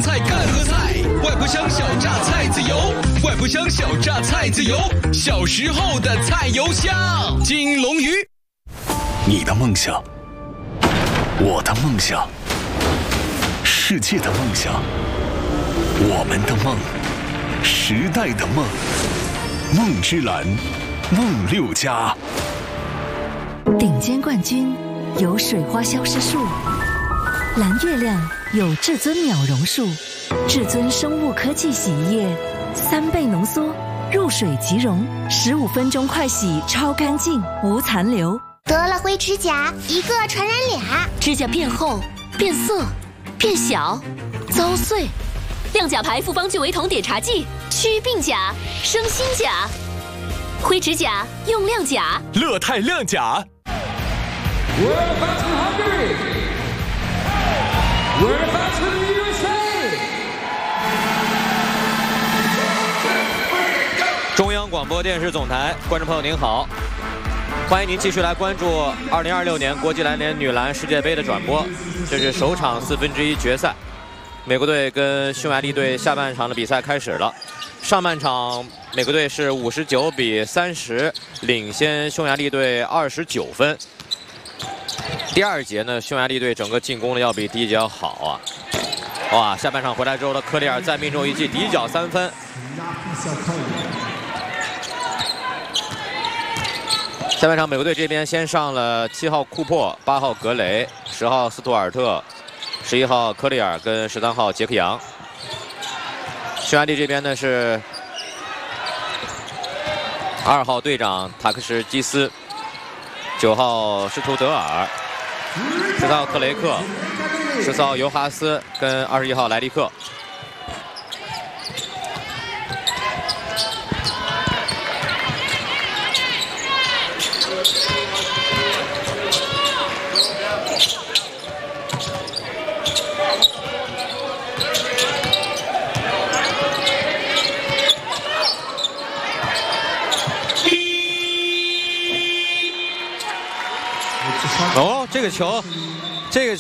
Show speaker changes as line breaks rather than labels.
菜干和菜，外婆乡小榨菜籽油，外婆乡小榨菜籽油，小时候的菜油香。金龙鱼，
你的梦想，我的梦想，世界的梦想，我们的梦，时代的梦，梦之蓝，梦六家。
顶尖冠军有水花消失术，蓝月亮有至尊秒溶术，至尊生物科技洗衣液，3倍浓缩，入水即溶，15分钟快洗超干净，无残留。
得了灰指甲，一个传染俩，
指甲变厚、变色、变小、遭碎。亮甲牌复方聚维酮碘茶剂，祛病甲，生新甲。灰指甲用亮甲，
乐泰亮甲。
We're back to Hungary. We're back to the USA.
中央广播电视总台，观众朋友您好，欢迎您继续来关注2026年国际篮联女篮世界杯的转播。这是首场1/4决赛，美国队跟匈牙利队下半场的比赛开始了。上半场美国队是59比30领先匈牙利队29分。第二节呢，匈牙利队整个进攻的要比第一节要好啊！哇，下半场回来之后的科里尔再命中一记底角3分。下半场美国队这边先上了7号库珀、8号格雷、10号斯图尔特、11号科里尔跟13号杰克杨。匈牙利这边呢是2号队长塔克什基斯、9号施图德尔、10号克雷克、14号尤哈斯跟21号莱利克。哦，这个球